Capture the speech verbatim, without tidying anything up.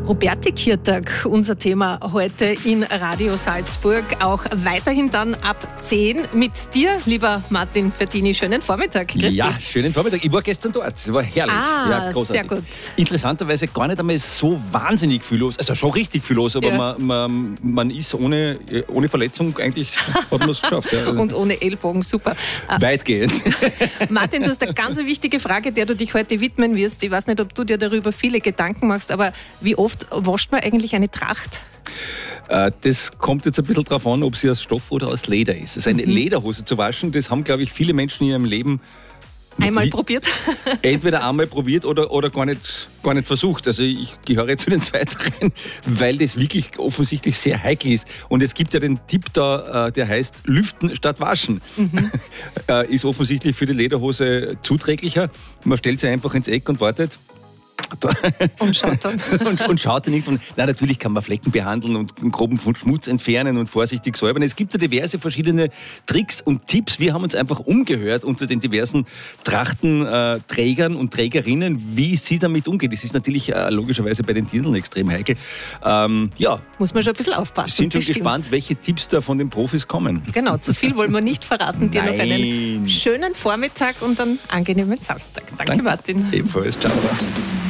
Robertikirtag, unser Thema heute in Radio Salzburg. Auch weiterhin dann ab zehn mit dir, lieber Martin Fertini. Schönen Vormittag. Grüß ja, dich. schönen Vormittag. Ich war gestern dort. Es war herrlich. Ah, ja, großartig. sehr gut. Interessanterweise gar nicht einmal so wahnsinnig viel los. Also schon richtig viel los, aber Ja. man, man, man ist ohne, ohne Verletzung eigentlich, hat man es geschafft. Ja. Und ohne Ellbogen, super. Äh, Weitgehend. Martin, du hast eine ganz wichtige Frage, der du dich heute widmen wirst. Ich weiß nicht, ob du dir darüber viele Gedanken machst, aber wie oft wascht man eigentlich eine Tracht? Das kommt jetzt ein bisschen darauf an, ob sie aus Stoff oder aus Leder ist. Also eine mhm. Lederhose zu waschen, das haben, glaube ich, viele Menschen in ihrem Leben Einmal nie, probiert? Entweder einmal probiert oder, oder gar, nicht, gar nicht versucht. Also ich gehöre zu den Zweiteren, weil das wirklich offensichtlich sehr heikel ist. Und es gibt ja den Tipp da, der heißt Lüften statt Waschen. Mhm. Ist offensichtlich für die Lederhose zuträglicher. Man stellt sie einfach ins Eck und wartet. Und schaut dann. und, und schaut dann irgendwann. Nein, natürlich kann man Flecken behandeln und einen groben Schmutz entfernen und vorsichtig säubern. Es gibt ja diverse verschiedene Tricks und Tipps. Wir haben uns einfach umgehört unter den diversen Trachtenträgern und Trägerinnen, wie sie damit umgehen. Das ist natürlich äh, logischerweise bei den Dirndln extrem heikel. Ähm, ja. Muss man schon ein bisschen aufpassen. Sind schon bestimmt. gespannt, welche Tipps da von den Profis kommen. Genau, zu viel wollen wir nicht verraten. Dir Nein. noch einen schönen Vormittag und einen angenehmen Samstag. Danke, Danke. Martin. Ebenfalls. Ciao.